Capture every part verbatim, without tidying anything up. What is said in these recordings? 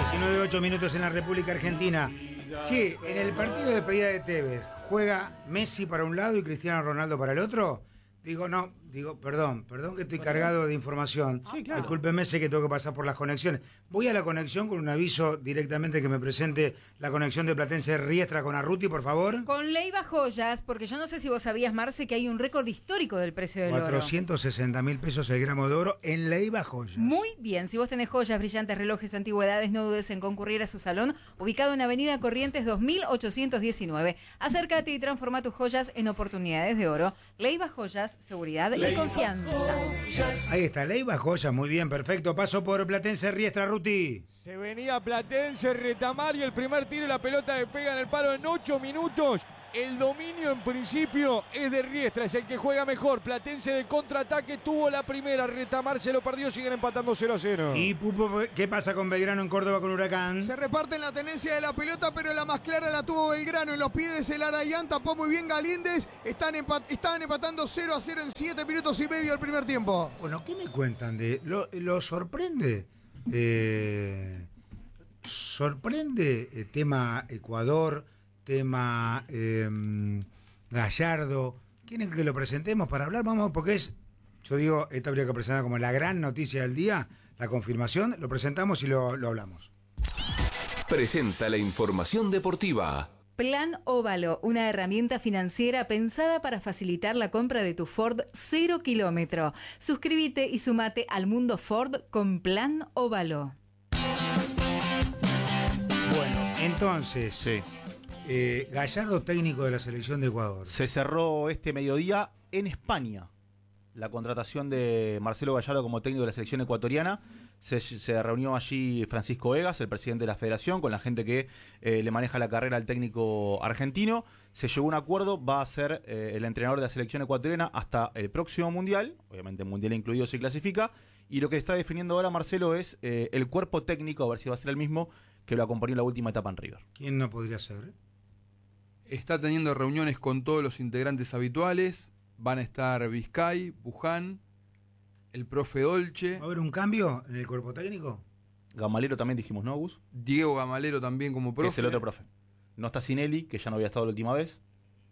diecinueve, ocho minutos en la República Argentina. Che, en el partido de despedida de Tevez, ¿juega Messi para un lado y Cristiano Ronaldo para el otro? Digo, no, digo, perdón, perdón que estoy cargado de información. Sí, claro. Discúlpeme, sé que tengo que pasar por las conexiones. Voy a la conexión con un aviso directamente que me presente la conexión de Platense Riestra con Arruti, por favor. Con Leiva Joyas, porque yo no sé si vos sabías, Marce, que hay un récord histórico del precio del oro. cuatrocientos sesenta mil pesos el gramo de oro en Leiva Joyas. Muy bien, si vos tenés joyas, brillantes, relojes, antigüedades, no dudes en concurrir a su salón, ubicado en Avenida Corrientes dos mil ochocientos diecinueve. Acércate y transforma tus joyas en oportunidades de oro. Leiva Joyas, seguridad y confianza. Ahí está, Leiva Joyas, muy bien, perfecto. Paso por Platense Riestra, Ruti. Se venía Platense, retamar y el primer tiro y la pelota que pega en el palo en ocho minutos. El dominio en principio es de Riestra, es el que juega mejor. Platense de contraataque tuvo la primera, retamar se lo perdió, siguen empatando cero a cero. ¿Y Pupo, qué pasa con Belgrano en Córdoba con Huracán? Se reparten la tenencia de la pelota, pero la más clara la tuvo Belgrano. En los pies el Arayán tapó muy bien Galíndez. Están empat estaban empatando cero a cero en siete minutos y medio del primer tiempo. Bueno, ¿qué me cuentan de lo, lo sorprende? Eh, sorprende el tema Ecuador, tema eh, Gallardo. ¿Quieren que lo presentemos para hablar? Vamos, porque es, yo digo, esta habría que presentar como la gran noticia del día, la confirmación. Lo presentamos y lo, lo hablamos. Presenta la información deportiva. Plan Óvalo, una herramienta financiera pensada para facilitar la compra de tu Ford cero kilómetro. Suscríbete y sumate al mundo Ford con Plan Óvalo. Bueno, entonces, Sí. eh, Gallardo, técnico de la selección de Ecuador. Se cerró este mediodía en España la contratación de Marcelo Gallardo como técnico de la selección ecuatoriana. Se, se reunió allí Francisco Egas, el presidente de la federación, con la gente que eh, le maneja la carrera al técnico argentino. Se llegó a un acuerdo, va a ser eh, el entrenador de la selección ecuatoriana hasta el próximo Mundial, obviamente Mundial incluido si clasifica, y lo que está definiendo ahora Marcelo es eh, el cuerpo técnico, a ver si va a ser el mismo que lo acompañó en la última etapa en River. ¿Quién no podría ser? Está teniendo reuniones con todos los integrantes habituales. Van a estar Vizcay, Buján, el profe Dolce. ¿Va a haber un cambio en el cuerpo técnico? Gamalero también dijimos, ¿no, Gus? Diego Gamalero también como profe. Que es el otro profe. No está Sinelli, que ya no había estado la última vez.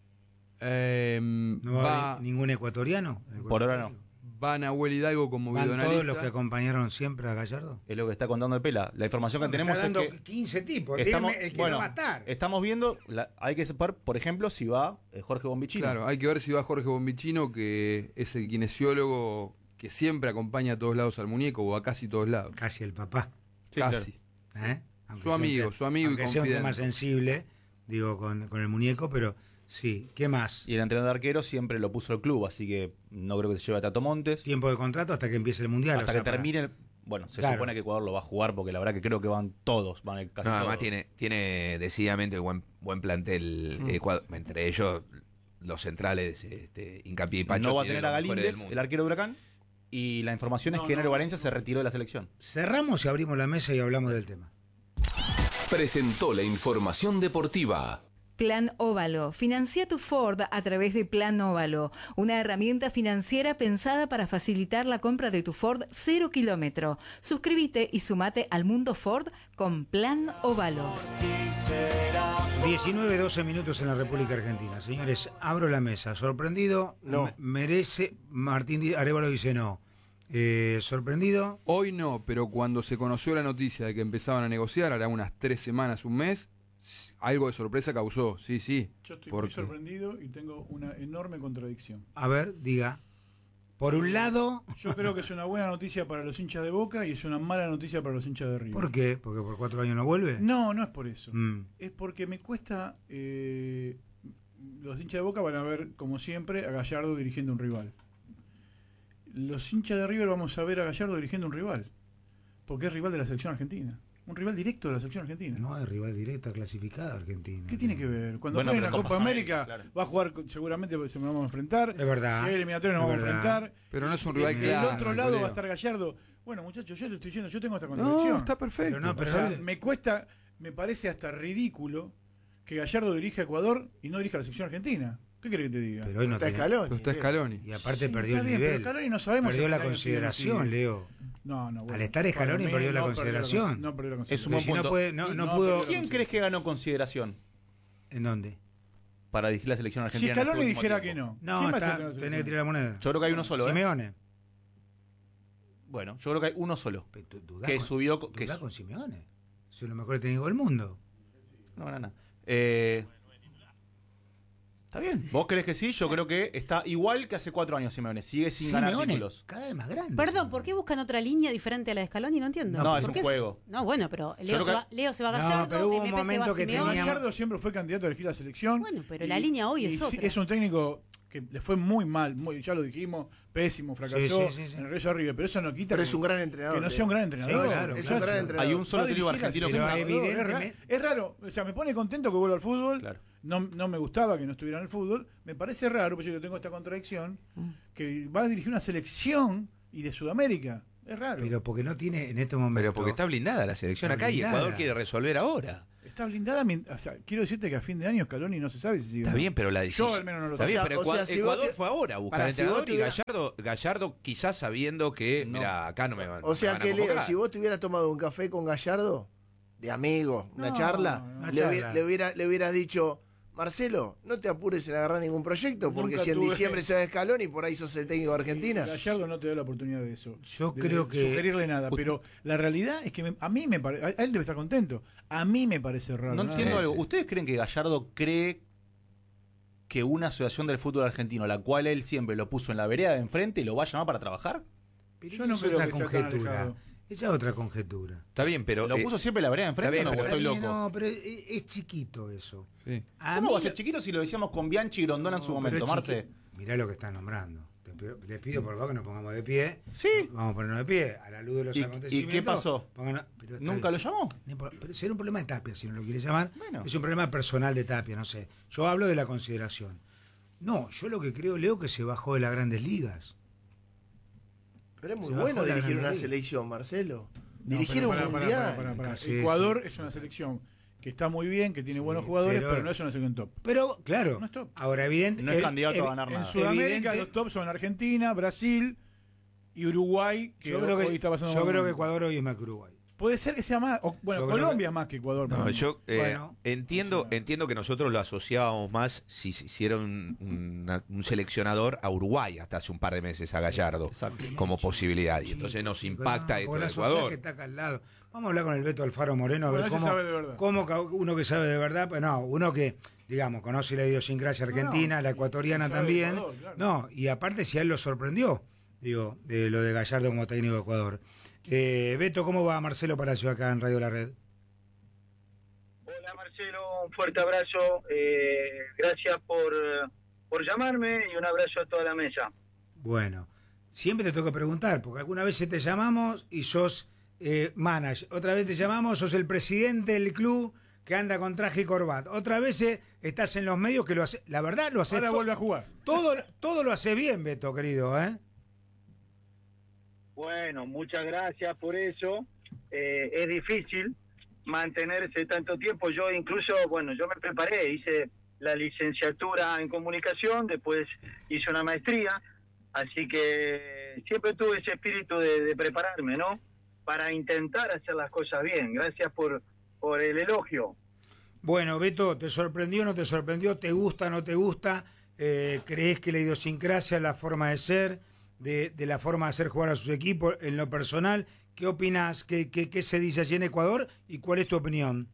Eh, ¿No va, a va, haber ningún ecuatoriano? en el cuerpo Por ahora técnico? no. va Nahuel Hidalgo como ¿Van videoanalista. todos los que acompañaron siempre a Gallardo? Es lo que está contando el Pela. La información que Me tenemos está dando es que quince tipos, estamos, dígame el que bueno, no va a estar. estamos viendo, la- hay que saber, por ejemplo, si va eh, Jorge Bombichino. Claro, hay que ver si va Jorge Bombichino, que es el kinesiólogo que siempre acompaña a todos lados al muñeco, o a casi todos lados. Casi el papá. Sí, Casi. claro. ¿eh? Aunque Su sea amigo, un te- su amigo y aunque sea un tema confidente. sensible, digo, con, con el muñeco, pero sí. ¿Qué más? Y el entrenador de arquero siempre lo puso el club, así que no creo que se lleve a Tato Montes. Tiempo de contrato hasta que empiece el Mundial. Hasta o sea, que para- termine el... Bueno, se Claro. supone que Ecuador lo va a jugar porque la verdad que creo que van todos, van a ir casi No, todos. además tiene, tiene decididamente buen, buen plantel, Mm. Ecuador, entre ellos los centrales, este, Hincapié y Pacho. No va a tienen tener a los mejores del Galíndez, mundo. el arquero de Huracán, y la información es que Enero Valencia se retiró de la selección. Cerramos y abrimos la mesa y hablamos del tema. Presentó la información deportiva. Plan Óvalo. Financia tu Ford a través de Plan Óvalo, una herramienta financiera pensada para facilitar la compra de tu Ford cero kilómetro. Suscríbete y sumate al mundo Ford con Plan Óvalo. diecinueve, doce minutos en la República Argentina. Señores, abro la mesa. ¿Sorprendido? No. Me- merece. Martín Di- Arévalo dice no. Eh, ¿Sorprendido? Hoy no, pero cuando se conoció la noticia de que empezaban a negociar, hará unas tres semanas, un mes, s- algo de sorpresa causó, sí, sí. Yo estoy porque muy sorprendido y tengo una enorme contradicción. A ver, diga. Por un lado. Yo creo que es una buena noticia para los hinchas de Boca y es una mala noticia para los hinchas de River. ¿Por qué? ¿Porque por cuatro años no vuelve? No, no es por eso. Mm. Es porque me cuesta... eh, los hinchas de Boca van a ver, como siempre, a Gallardo dirigiendo un rival. Los hinchas de River vamos a ver a Gallardo dirigiendo un rival. Porque es rival de la selección argentina. Un rival directo de la selección argentina. No hay rival directa clasificada Argentina. ¿Qué tiene que ver? Cuando Bueno, juegue en pero la Copa Copa América, América, claro. va a jugar, con- seguramente se nos vamos a enfrentar. Es verdad. Si hay eliminatoria nos Es vamos verdad. a enfrentar. Pero no es un Del rival claro. otro lado Leo. va a estar Gallardo. Bueno, muchachos, yo te estoy diciendo, yo tengo esta No, contradicción. está perfecto. Pero no, pero o sea, no- me cuesta, me parece hasta ridículo que Gallardo dirija a Ecuador y no dirija a la selección argentina. ¿Qué querés que te diga? Pero hoy no Está tiene- Scaloni. Pero está Scaloni. Y aparte Sí, perdió está el bien, pero nivel. Scaloni no sabemos Perdió si la este año consideración, tiene- Leo. No, no, bueno, Al estar para Scaloni mí perdió la no perdió consideración. no perdió la Es un consideración. buen Si no punto. puede- no- Y no no pudo- perdió ¿Quién crees que ganó consideración ¿En dónde? para dirigir la selección Si argentina? en este Scaloni último dijera tiempo? que no, No, ¿quién va a está, ser la tenés que selección? tirar la moneda. Yo creo que hay uno solo, ¿eh? Simeone. Bueno, yo creo que hay uno solo. Pero tú- dudá Que con- subió... Que dudá su- con Simeone. Es uno de los mejores técnicos del mundo. No, no, no. Eh, Está bien. ¿Vos crees que sí? Yo creo que está igual que hace cuatro años Simeone. Sigue sin ganar Simeone, títulos. cada vez más grande. Perdón, ¿por qué buscan otra línea diferente a la de Scaloni? No entiendo. No, es ¿Por un qué juego. No, bueno, pero Leo, creo se que- va, Leo se va a No, Gallardo, pero hubo un M P se va momento a que Simeone. tenía- Gallardo siempre fue candidato a elegir la selección. Bueno, pero la línea hoy y es sí, otra. Es un técnico que le fue muy mal, muy, ya lo dijimos, pésimo, fracasó Sí, sí, sí, sí. en el regreso arriba, pero eso no quita Pero que, es un gran entrenador. que no sea Leo. un gran entrenador. Sí, claro, es claro. un gran entrenador. Hay un solo Va a técnico dirigir a- argentino que pero es hay- raro, es, evidentemente- ra- es raro, o sea, me pone contento que vuelva al fútbol. Claro. No, no me gustaba que no estuviera en el fútbol. Me parece raro, porque yo tengo esta contradicción, que va a dirigir una selección y de Sudamérica. Es raro. Pero porque no tiene en estos momentos. Pero porque está blindada la selección Está acá y blindada. Ecuador quiere resolver ahora. Está blindada. mi- O sea, quiero decirte que a fin de año Scaloni no se sabe si sigue. Está o no. bien, pero la decisión. Yo al menos no lo Está sé. bien, O sea, pero o sea, Ecuador, si vos Ecuador te- fue ahora a buscar Para, si vos entrenador y tuviera- Gallardo, Gallardo quizás sabiendo que, No. mira, acá no me van, O me sea van a que, Leo, convocar. si vos te hubieras tomado un café con Gallardo, de amigo, una No, charla, no, una le, charla. hubiera- le hubiera- le hubieras dicho, Marcelo, no te apures en agarrar ningún proyecto, porque Nunca si en tuve- diciembre se va a Escalón y por ahí sos el técnico de Argentina. Gallardo no te da la oportunidad de eso. Yo de creo que- sugerirle nada, pero la realidad es que me- a mí me parece. A él debe estar contento. A mí me parece raro. No nada entiendo más. algo. sí. ¿Ustedes creen que Gallardo cree que una asociación del fútbol argentino, la cual él siempre lo puso en la vereda de enfrente, lo va a llamar para trabajar? Pero Yo no es creo otra que sea tan conjetura. alejado. Esa es otra conjetura. Está bien, pero. ¿Lo eh, puso siempre en la vereda de enfrente está bien, o no? pero- ¿O estoy Eh, loco? No, pero es, es chiquito eso. Sí. A ¿Cómo mí va a ser lo- chiquito si lo decíamos con Bianchi y Grondona en su No, momento, pero es Marce? chiqui- Mirá lo que están nombrando. Te pido- les pido por favor que nos pongamos de pie. Sí. Vamos a ponernos de pie a la luz de los ¿Y- y acontecimientos. qué pasó? Pongan- pero está ¿Nunca bien. lo llamó? No importa, pero será un problema de Tapia, si no lo quiere llamar. Bueno. Es un problema personal de Tapia, no sé. Yo hablo de la consideración. No, yo lo que creo, Leo, que se bajó de las grandes ligas. Pero es muy Se bajó bueno la dirigir Gran una Liga. selección, Marcelo. No, Dirigir pero un pará, pará, mundial. pará, pará, pará. Sí, Ecuador sí. es una selección que está muy bien, que tiene Sí, buenos jugadores, pero- pero, no es una selección top. Pero, claro, No es top. ahora evidente. No es ev- candidato a ev- ganar En nada. Sudamérica Evidente- los tops son Argentina, Brasil y Uruguay, que Yo creo hoy que, está pasando yo mal creo que momento. Ecuador hoy es más que Uruguay. Puede ser que sea más. o- bueno, Yo creo Colombia que- es más que Ecuador. No, para mí. yo eh, Bueno, entiendo, funciona. entiendo que nosotros lo asociábamos más si se hiciera un, una- un seleccionador a Uruguay hasta hace un par de meses a Gallardo Exacto. como posibilidad y Chico, entonces nos chico, impacta no, esto porque de la sociedad Ecuador. que está acá al lado. Vamos a hablar con el Beto Alfaro Moreno a Bueno, ver ese cómo, sabe de verdad. cómo ca- uno que sabe de verdad, pues no, uno que, digamos, conoce la idiosincrasia No, argentina, no, la ecuatoriana sabe de también. Ecuador, claro. No, y aparte si a él lo sorprendió, digo, de lo de Gallardo como técnico de Ecuador. Eh, Beto, ¿cómo va Marcelo Palacio acá en Radio La Red? Hola Marcelo, un fuerte abrazo, eh, gracias por, por llamarme y un abrazo a toda la mesa. Bueno, siempre te tengo que preguntar, porque algunas veces te llamamos y sos eh, manager, otra vez te llamamos, sos el presidente del club que anda con traje y corbata, otra vez eh, estás en los medios que lo hace, la verdad lo hace Ahora vuelve a jugar. todo, todo lo hace bien, Beto, querido, ¿eh? Bueno, muchas gracias por eso. Eh, es difícil mantenerse tanto tiempo. Yo incluso, bueno, yo me preparé, hice la licenciatura en comunicación, después hice una maestría, así que siempre tuve ese espíritu de, de prepararme, ¿no? Para intentar hacer las cosas bien. Gracias por, por el elogio. Bueno, Beto, ¿te sorprendió o no te sorprendió? ¿Te gusta o no te gusta? Eh, ¿Crees que la idiosincrasia, la forma de ser, de, de la forma de hacer jugar a sus equipos, en lo personal, qué opinas? ¿Qué, qué, qué se dice allí en Ecuador? ¿Y cuál es tu opinión?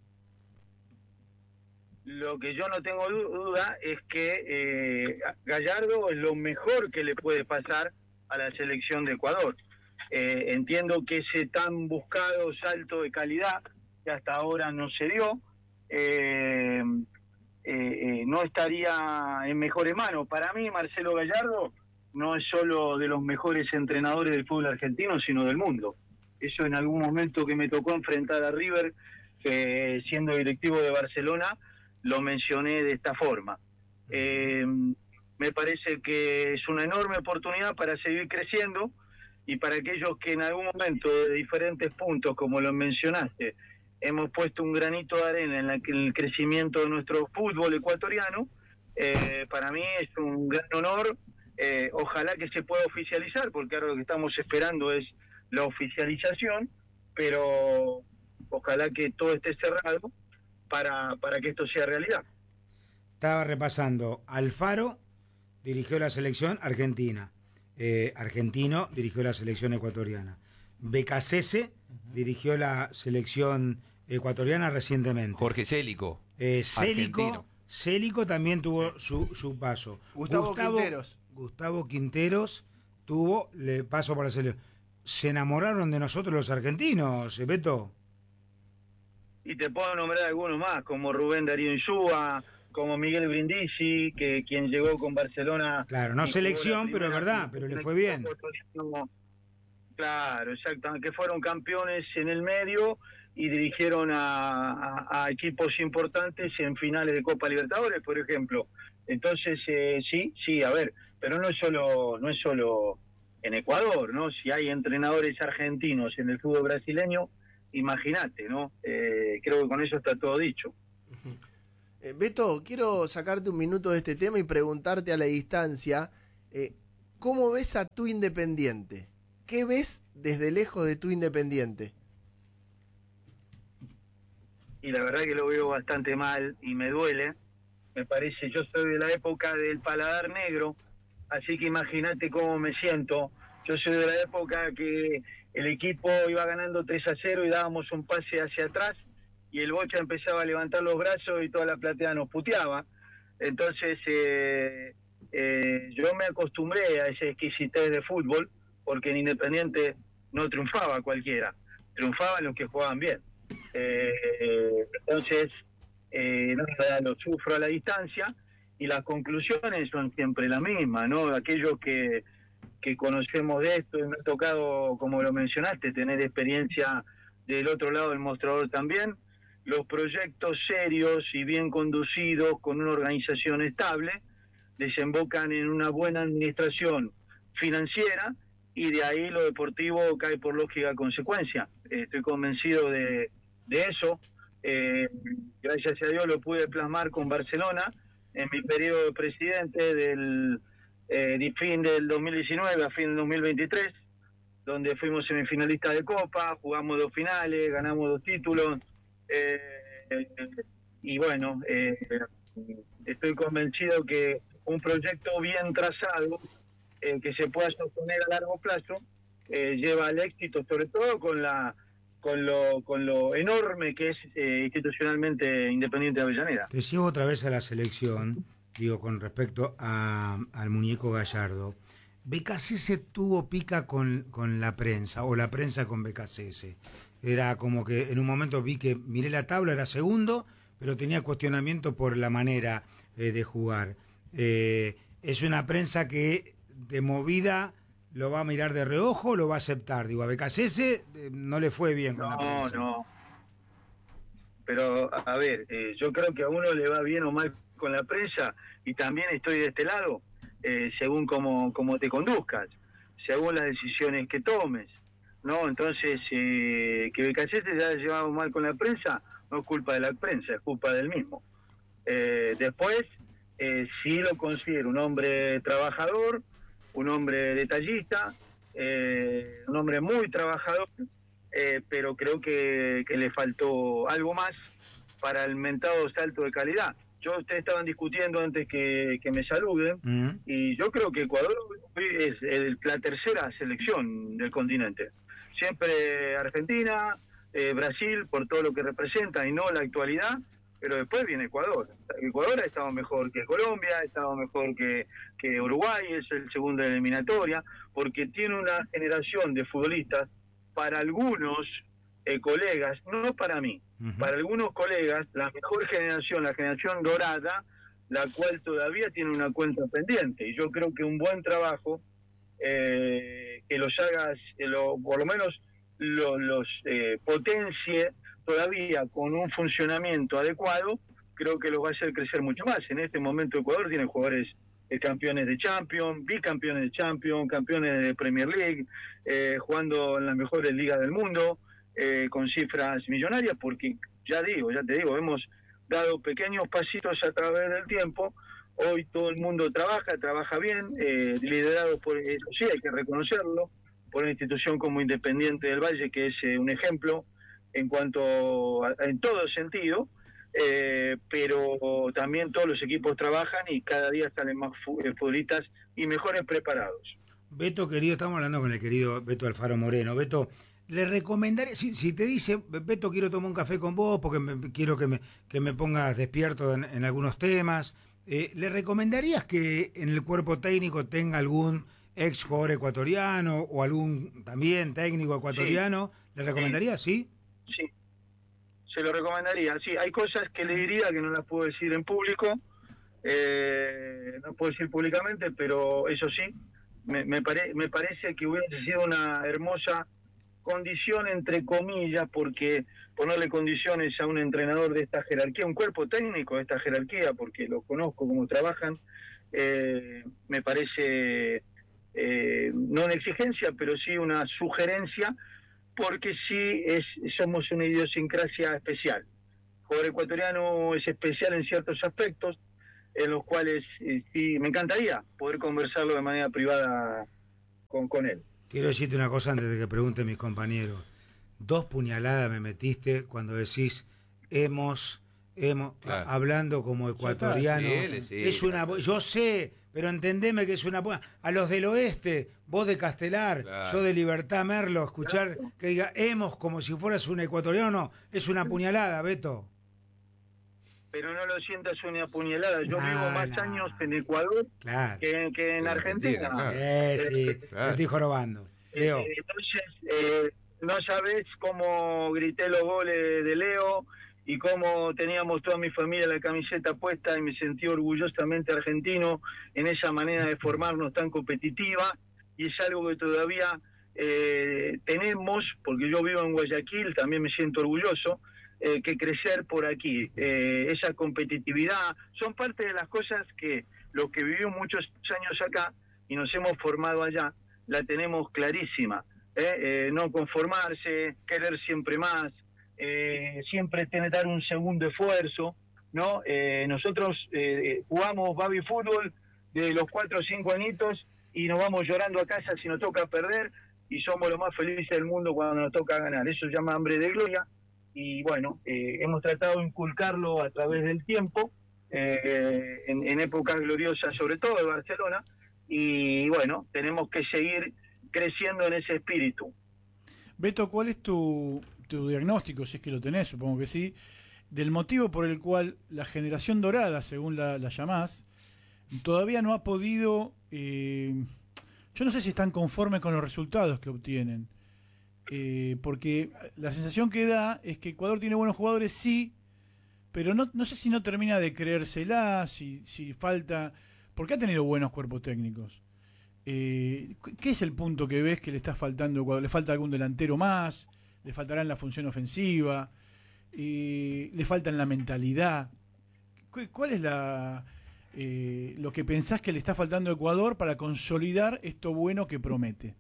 Lo que yo no tengo du- duda es que eh, Gallardo es lo mejor que le puede pasar a la selección de Ecuador. Eh, entiendo que ese tan buscado salto de calidad que hasta ahora no se dio, eh, eh, eh, no estaría en mejores manos. Para mí, Marcelo Gallardo no es solo de los mejores entrenadores del fútbol argentino, sino del mundo. Eso en algún momento que me tocó enfrentar a River, eh, siendo directivo de Barcelona, lo mencioné de esta forma. Eh, me parece que es una enorme oportunidad para seguir creciendo y para aquellos que en algún momento de diferentes puntos, como lo mencionaste, hemos puesto un granito de arena en, la, en el crecimiento de nuestro fútbol ecuatoriano, Eh, para mí es un gran honor, eh, ojalá que se pueda oficializar, porque ahora lo que estamos esperando es la oficialización, pero ojalá que todo esté cerrado para, para que esto sea realidad. Estaba repasando, Alfaro dirigió la selección argentina, eh, Argentino dirigió la selección ecuatoriana, Becasese dirigió la selección ecuatoriana recientemente. Jorge Célico. Eh, Célico, argentino. Célico también tuvo su, su paso. Gustavo Quinteros. Gustavo Quinteros tuvo le paso por la selección. ¿Se enamoraron de nosotros los argentinos, Beto? Y te puedo nombrar algunos más, como Rubén Darío Insúa, como Miguel Brindisi, que quien llegó con Barcelona. Claro, no selección, pero es verdad, pero le fue bien. Claro, exacto, que fueron campeones en el medio y dirigieron a, a, a equipos importantes en finales de Copa Libertadores, por ejemplo. Entonces, eh, sí, sí, a ver, pero no es solo no es solo en Ecuador, ¿no? Si hay entrenadores argentinos en el fútbol brasileño, imagínate, ¿no? Eh, creo que con eso está todo dicho. Eh, Beto, quiero sacarte un minuto de este tema y preguntarte a la distancia, eh, ¿cómo ves a tu Independiente? ¿Qué ves desde lejos de tu Independiente? Y la verdad que lo veo bastante mal y me duele. Me parece, yo soy de la época del paladar negro, así que imagínate cómo me siento. Yo soy de la época que el equipo iba ganando tres a cero y dábamos un pase hacia atrás y el Bocha empezaba a levantar los brazos y toda la platea nos puteaba. Entonces eh, eh, yo me acostumbré a esa exquisitez de fútbol, porque en Independiente no triunfaba cualquiera, triunfaban los que jugaban bien. Eh, entonces, eh, nada, lo sufro a la distancia y las conclusiones son siempre las mismas, ¿no? Aquellos que, que conocemos de esto, y me ha tocado, como lo mencionaste, tener experiencia del otro lado del mostrador también, los proyectos serios y bien conducidos con una organización estable desembocan en una buena administración financiera y de ahí lo deportivo cae por lógica consecuencia. Eh, estoy convencido de, de eso. Eh, gracias a Dios lo pude plasmar con Barcelona en mi periodo de presidente del eh, de fin del dos mil diecinueve a fin del dos mil veintitrés, donde fuimos semifinalistas de Copa, jugamos dos finales, ganamos dos títulos, eh, y bueno, eh, estoy convencido que un proyecto bien trazado, eh, que se pueda sostener a largo plazo, eh, lleva al éxito, sobre todo con la con lo con lo enorme que es eh, institucionalmente Independiente de Avellaneda. Te llevo otra vez a la selección, digo, con respecto a, al muñeco Gallardo. Becasese tuvo pica con, con la prensa, o la prensa con Becasese. Era como que en un momento vi que miré la tabla, era segundo, pero tenía cuestionamiento por la manera eh, de jugar. Eh, es una prensa que de movida lo va a mirar de reojo, lo va a aceptar. Digo, a Becasese eh, no le fue bien con no, la prensa. No, no. Pero, a ver, eh, yo creo que a uno le va bien o mal con la prensa, y también estoy de este lado, eh, según cómo, cómo te conduzcas, según las decisiones que tomes, ¿no? Entonces, eh, que Becasese se haya llevado mal con la prensa, no es culpa de la prensa, es culpa del mismo. Eh, después, eh, sí lo considero un hombre trabajador, un hombre detallista, eh, un hombre muy trabajador, eh, pero creo que, que le faltó algo más para el mentado salto de calidad. Yo, ustedes estaban discutiendo antes que, que me saluden, Mm. y yo creo que Ecuador es el, la tercera selección del continente. Siempre Argentina, eh, Brasil, por todo lo que representa y no la actualidad, pero después viene Ecuador. Ecuador ha estado mejor que Colombia, ha estado mejor que, que Uruguay, es el segundo de la eliminatoria, porque tiene una generación de futbolistas, para algunos eh, colegas, no para mí, uh-huh. para algunos colegas, la mejor generación, la generación dorada, la cual todavía tiene una cuenta pendiente. Y yo creo que un buen trabajo, eh, que los hagas, eh, lo, por lo menos lo, los eh, potencie todavía con un funcionamiento adecuado, creo que los va a hacer crecer mucho más. En este momento Ecuador tiene jugadores eh, campeones de Champions, bicampeones de Champions, campeones de Premier League, eh, jugando en las mejores ligas del mundo, eh, con cifras millonarias, porque ya digo, ya te digo, hemos dado pequeños pasitos a través del tiempo Hoy todo el mundo trabaja, trabaja bien, eh, liderado por, eso sí, hay que reconocerlo, por una institución como Independiente del Valle, que es eh, un ejemplo en cuanto a, en todo sentido, eh, pero también todos los equipos trabajan y cada día salen más fu- eh, futbolistas y mejores preparados. Beto, querido, estamos hablando con el querido Beto Alfaro Moreno. Beto, le recomendaría, si, si te dice, Beto, quiero tomar un café con vos porque me, quiero que me, que me pongas despierto en, en algunos temas, eh, ¿le recomendarías que en el cuerpo técnico tenga algún ex jugador ecuatoriano o algún también técnico ecuatoriano? Sí. ¿Le recomendarías, sí? Sí, se lo recomendaría. Sí, hay cosas que le diría que no las puedo decir en público, eh, no puedo decir públicamente, pero eso sí, me, me, pare, me parece que hubiese sido una hermosa condición, entre comillas, porque ponerle condiciones a un entrenador de esta jerarquía, un cuerpo técnico de esta jerarquía, porque lo conozco cómo trabajan, eh, me parece eh, no una exigencia, pero sí una sugerencia, porque sí es, somos una idiosincrasia especial. El jugador ecuatoriano es especial en ciertos aspectos, en los cuales eh, sí me encantaría poder conversarlo de manera privada con, con él. Quiero decirte una cosa antes de que pregunten mis compañeros. Dos puñaladas me metiste cuando decís hemos, hemos claro. hablando como ecuatoriano. Sí, sí, es una, yo sé, pero entendeme que es una buena. A los del oeste, vos de Castelar, claro. yo de Libertad Merlo, escuchar claro. que diga hemos como si fueras un ecuatoriano, no, es una puñalada, Beto. Pero no lo sientas una puñalada. Yo nah, vivo más nah. años en Ecuador claro. que, que en Argentina. Claro. Eh, sí, claro. me estoy jorobando. Leo. Eh, entonces, eh, no sabés cómo grité los goles de Leo y cómo teníamos toda mi familia la camiseta puesta y me sentí orgullosamente argentino en esa manera de formarnos tan competitiva, y es algo que todavía eh, tenemos, porque yo vivo en Guayaquil, también me siento orgulloso, eh, que crecer por aquí. Eh, esa competitividad son parte de las cosas que los que vivimos muchos años acá y nos hemos formado allá, la tenemos clarísima. ¿eh? Eh, no conformarse, querer siempre más, eh, siempre tener dar un segundo esfuerzo, ¿no? Eh, nosotros eh, jugamos baby fútbol de los cuatro o cinco añitos y nos vamos llorando a casa si nos toca perder, y somos los más felices del mundo cuando nos toca ganar. Eso se llama hambre de gloria, y bueno, eh, hemos tratado de inculcarlo a través del tiempo, eh, en, en épocas gloriosas, sobre todo de Barcelona, y bueno, tenemos que seguir creciendo en ese espíritu. Beto, ¿cuál es tu, tu diagnóstico, si es que lo tenés, supongo que sí, del motivo por el cual la generación dorada, según la, la llamás, todavía no ha podido, eh, yo no sé si están conformes con los resultados que obtienen, eh, porque la sensación que da es que Ecuador tiene buenos jugadores, sí, pero no, no sé si no termina de creérsela, si, si falta, porque ha tenido buenos cuerpos técnicos. Eh, ¿Qué es el punto que ves que le está faltando a Ecuador? ¿Le falta algún delantero más? ¿Le faltará en la función ofensiva? Eh, ¿Le falta en la mentalidad? ¿Cuál es la eh, lo que pensás que le está faltando a Ecuador para consolidar esto bueno que promete?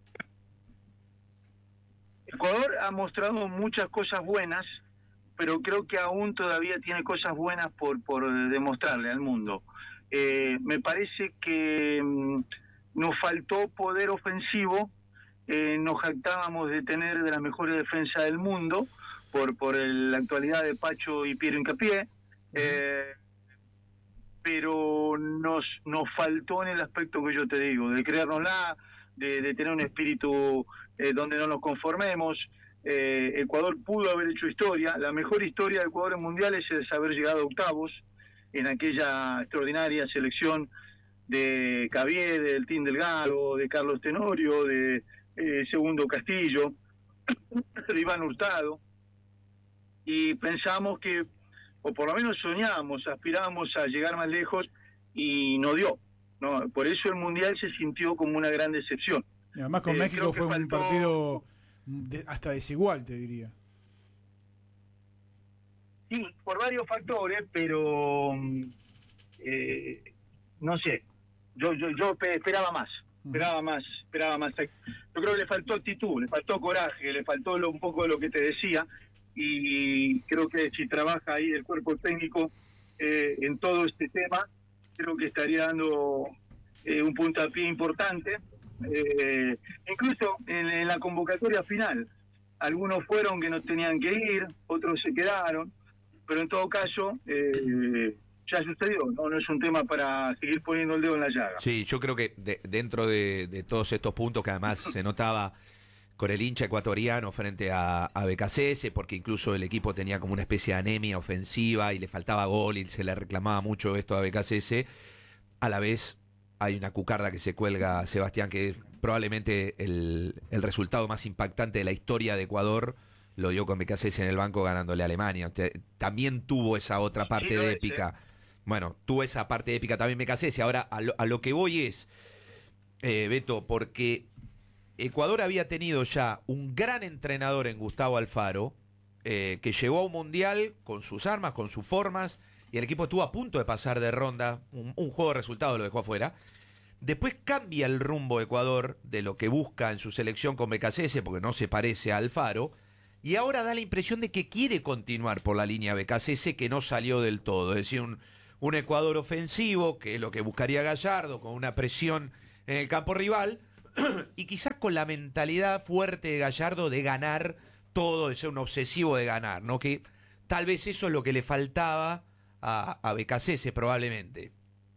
Ecuador ha mostrado muchas cosas buenas, pero creo que aún todavía tiene cosas buenas por, por demostrarle al mundo. Eh, me parece que mmm, nos faltó poder ofensivo, eh, nos jactábamos de tener de las mejores defensas del mundo por por el, la actualidad de Pacho y Piero Hincapié, eh, pero nos nos faltó en el aspecto que yo te digo, de creérnosla, de, de tener un espíritu eh, donde no nos conformemos. Eh, Ecuador pudo haber hecho historia, la mejor historia de Ecuador en mundiales es haber llegado a octavos en aquella extraordinaria selección de Cavier, del Team Delgado, de Carlos Tenorio, de eh, Segundo Castillo, de Iván Hurtado, y pensamos que, o por lo menos soñábamos, aspirábamos a llegar más lejos, y no dio, ¿no? Por eso el Mundial se sintió como una gran decepción. Y además con eh, México fue faltó... un partido de, hasta desigual, te diría. Sí, por varios factores, pero eh, no sé, yo yo yo esperaba más, esperaba más, esperaba más. Yo creo que le faltó actitud, le faltó coraje, le faltó lo, un poco de lo que te decía, y creo que si trabaja ahí el cuerpo técnico eh, en todo este tema, creo que estaría dando eh, un puntapié importante. Eh, incluso en, en la convocatoria final, algunos fueron que no tenían que ir, otros se quedaron, pero en todo caso eh, ya sucedió, ¿no? No es un tema para seguir poniendo el dedo en la llaga. Sí, yo creo que de, dentro de, de todos estos puntos que además se notaba con el hincha ecuatoriano frente a, a B K C S, porque incluso el equipo tenía como una especie de anemia ofensiva y le faltaba gol y se le reclamaba mucho esto a B K C S, a la vez hay una cucarda que se cuelga a Sebastián, que es probablemente el, el resultado más impactante de la historia de Ecuador, lo dio con B K C S en el banco ganándole a Alemania. Usted también tuvo esa otra parte Sí, de es, épica. Bueno, tuvo esa parte épica también B K C S. Ahora, a lo, a lo que voy es, eh, Beto, porque Ecuador había tenido ya un gran entrenador en Gustavo Alfaro, eh, que llegó a un mundial con sus armas, con sus formas, y el equipo estuvo a punto de pasar de ronda, un, un juego de resultados lo dejó afuera. Después cambia el rumbo Ecuador de lo que busca en su selección con B K C S, porque no se parece a Alfaro, y ahora da la impresión de que quiere continuar por la línea B K C S, que no salió del todo. Es decir, un, un Ecuador ofensivo, que es lo que buscaría Gallardo, con una presión en el campo rival, y quizás con la mentalidad fuerte de Gallardo de ganar todo, de ser un obsesivo de ganar, ¿no? Que tal vez eso es lo que le faltaba a, a B K C S probablemente.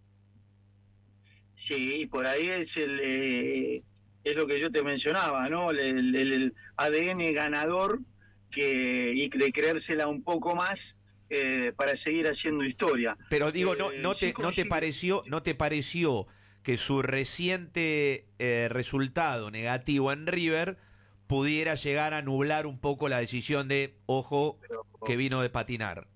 Sí, por ahí es el eh, es lo que yo te mencionaba, ¿no? El, el, el A D N ganador que y de creérsela un poco más eh, para seguir haciendo historia. Pero digo, no, Eh, no te, sí no te consigo- pareció, no te pareció que su reciente eh, resultado negativo en River pudiera llegar a nublar un poco la decisión de, ojo, que vino de patinar.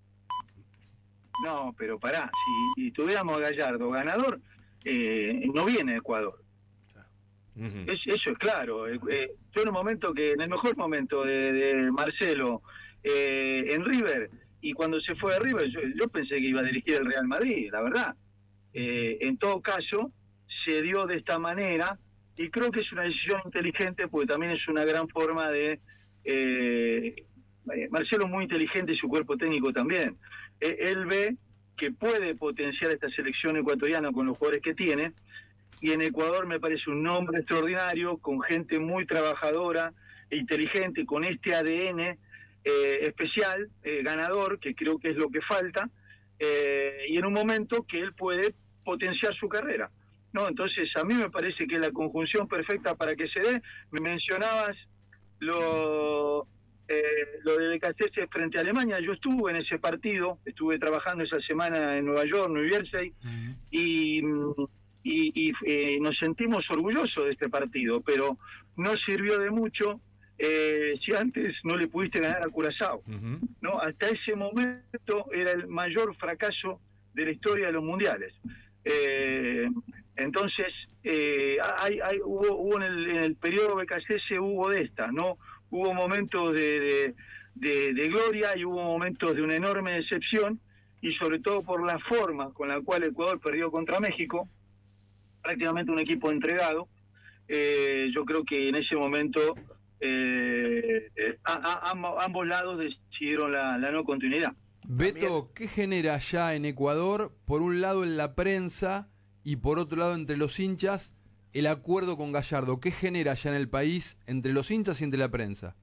No, pero pará, si, si tuviéramos a Gallardo ganador, eh, no viene a Ecuador. Es, eso es claro. Eh, eh, yo en un momento que, en el mejor momento de, de Marcelo eh, en River, y cuando se fue a River, yo, yo pensé que iba a dirigir el Real Madrid, la verdad. Eh, en todo caso, se dio de esta manera, y creo que es una decisión inteligente, porque también es una gran forma de... Eh, Marcelo es muy inteligente y su cuerpo técnico también. Eh, él ve que puede potenciar esta selección ecuatoriana con los jugadores que tiene, y en Ecuador me parece un nombre extraordinario, con gente muy trabajadora e inteligente, con este A D N eh, especial, eh, ganador, que creo que es lo que falta, eh, y en un momento que él puede potenciar su carrera, ¿no? Entonces a mí me parece que es la conjunción perfecta para que se dé. Me mencionabas lo, eh, lo de B K C S frente a Alemania. Yo estuve en ese partido, estuve trabajando esa semana en Nueva York, New Jersey, y... y, y eh, nos sentimos orgullosos de este partido, pero no sirvió de mucho eh, si antes no le pudiste ganar a Curazao, ¿no? Hasta ese momento era el mayor fracaso de la historia de los mundiales. Eh, entonces, eh, hay, hay, hubo, hubo en, el, en el periodo B K C S hubo de estas, ¿no? Hubo momentos de, de, de, de gloria y hubo momentos de una enorme decepción, y sobre todo por la forma con la cual Ecuador perdió contra México, prácticamente un equipo entregado. Eh, yo creo que en ese momento eh, eh, a, a, ambos, ambos lados decidieron la, la no continuidad. Beto, ¿qué genera ya en Ecuador, por un lado en la prensa y por otro lado entre los hinchas, el acuerdo con Gallardo? ¿Qué genera ya en el país entre los hinchas y entre la prensa?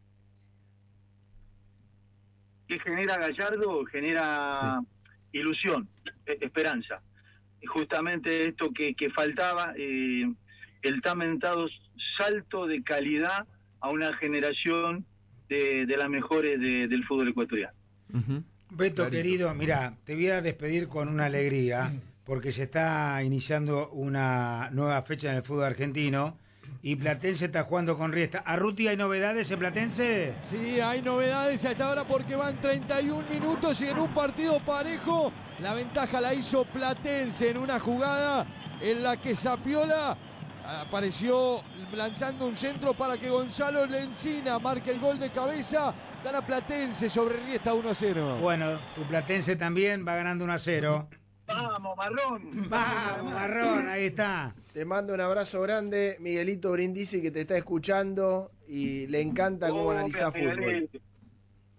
¿Qué genera Gallardo? Genera sí. ilusión, esperanza. Justamente esto que, que faltaba, eh, el tan mentado salto de calidad a una generación de, de las mejores de, del fútbol ecuatoriano. Uh-huh. Beto, Clarito. querido, mira, te voy a despedir con una alegría, porque se está iniciando una nueva fecha en el fútbol argentino y Platense está jugando con Riestra. ¿Arruti hay novedades en Platense? Sí, hay novedades a esta hora porque van treinta y un minutos y en un partido parejo la ventaja la hizo Platense en una jugada en la que Zapiola apareció lanzando un centro para que Gonzalo Lencina marque el gol de cabeza. Gana Platense sobre Riestra uno a cero. Bueno, tu Platense también va ganando uno a cero. ¡Vamos, Marrón! ¡Vamos, Marrón! Ahí está. Te mando un abrazo grande, Miguelito Brindisi, que te está escuchando y le encanta cómo Oh, analiza Miguelito. fútbol.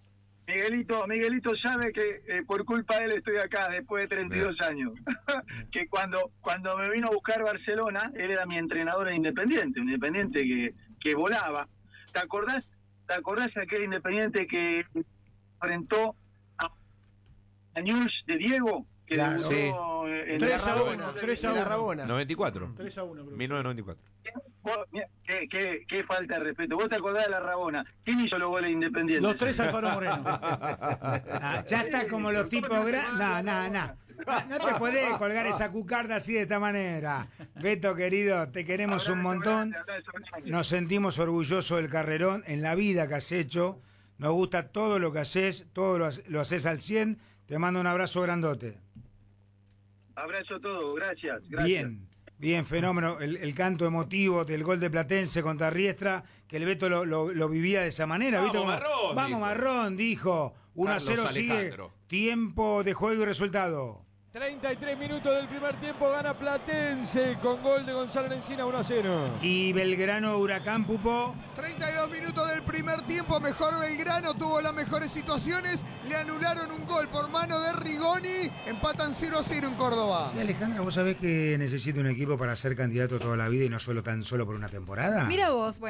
Miguelito, Miguelito sabe que eh, por culpa de él estoy acá después de treinta y dos años. Que cuando cuando me vino a buscar Barcelona, él era mi entrenador en Independiente, un Independiente que, que volaba. ¿Te acordás? ¿Te acordás de aquel Independiente que enfrentó a, a News de Diego? Que Claro. debutó, Sí. eh, en tres a la uno, tres a La uno. Rabona. noventa y cuatro. tres a uno, creo. mil novecientos noventa y cuatro. Vos, mira, qué, qué, qué falta de respeto. ¿Vos te acordás de la Rabona? ¿Quién hizo los goles de Independiente? Los tres Alfaro Moreno. Ah, ya está como los tipos grandes. No, no, no. No te podés colgar esa cucarda así de esta manera. Beto, querido, te queremos un montón. Nos sentimos orgullosos del carrerón en la vida que has hecho. Nos gusta todo lo que haces, todo lo, ha- lo haces al cien. Te mando un abrazo grandote. Abrazo a todos, gracias, gracias. Bien, bien, fenómeno. El, el canto emotivo del gol de Platense contra Riestra, que el Beto lo, lo- lo vivía de esa manera. Vamos, ¿viste? Como, Marrón, Vamos, dijo. Marrón, dijo. uno a cero Carlos sigue. Alejandro. Tiempo de juego y resultado. treinta y tres minutos del primer tiempo, gana Platense con gol de Gonzalo Encina, uno a cero. Y Belgrano Huracán, Pupo. treinta y dos minutos del primer tiempo, mejor Belgrano, tuvo las mejores situaciones, le anularon un gol por mano de Rigoni, empatan cero a cero en Córdoba. Sí, Alejandra, ¿vos sabés que necesito un equipo para ser candidato toda la vida y no solo tan solo por una temporada? Mira vos, bueno.